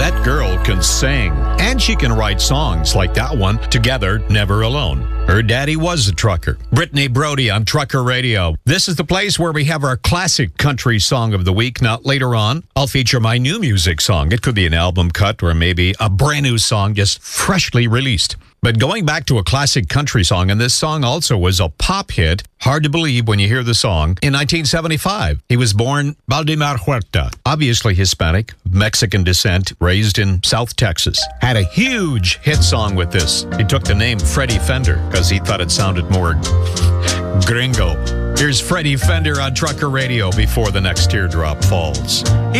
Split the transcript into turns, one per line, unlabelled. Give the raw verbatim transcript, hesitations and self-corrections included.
That girl can sing, and she can write songs like that one, Together, Never Alone. Her daddy was a trucker. Brittany Brody on Trucker Radio. This is the place where we have our classic country song of the week. Now, later on, I'll feature my new music song. It could be an album cut or maybe a brand new song just freshly released. But going back to a classic country song, and this song also was a pop hit, hard to believe when you hear the song, in nineteen seventy-five. He was born Valdemar Huerta, obviously Hispanic, Mexican descent, raised in South Texas. Had a huge hit song with this. He took the name Freddie Fender because he thought it sounded more gringo. Here's Freddie Fender on Trucker Radio before the next teardrop falls.